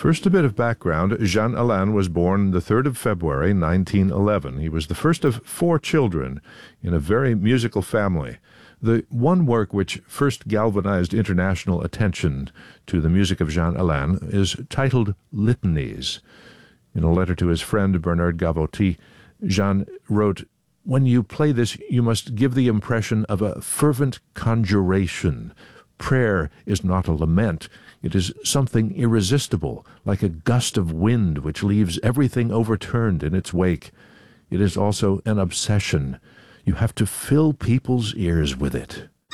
First, a bit of background. Jean Alain was born the 3rd of February, 1911. He was the first of 4 children in a very musical family. The one work which first galvanized international attention to the music of Jean Alain is titled Litanies. In a letter to his friend Bernard Gavotti, Jean wrote, "When you play this, you must give the impression of a fervent conjuration. Prayer is not a lament. It is something irresistible, like a gust of wind which leaves everything overturned in its wake. It is also an obsession. You have to fill people's ears with it."